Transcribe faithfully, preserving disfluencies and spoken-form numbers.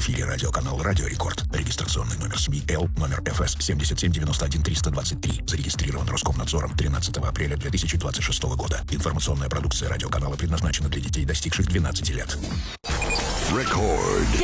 эфире радиоканал «Радио Рекорд». Регистрационный номер СМИ Л, номер эф эс семь семь девять один три два три. Зарегистрирован Роскомнадзором тринадцатого апреля две тысячи двадцать шестого года. Информационная продукция радиоканала предназначена для детей, достигших двенадцати лет. Рекорд.